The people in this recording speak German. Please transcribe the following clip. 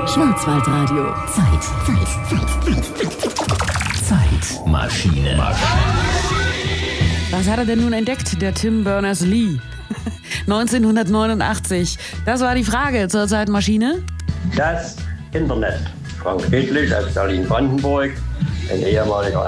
Schwarzwaldradio. Zeitmaschine. Was hat er denn nun entdeckt, der Tim Berners-Lee? 1989. Das war die Frage zur Zeitmaschine. Das Internet. Frank Hedlich aus Berlin-Brandenburg, ein ehemaliger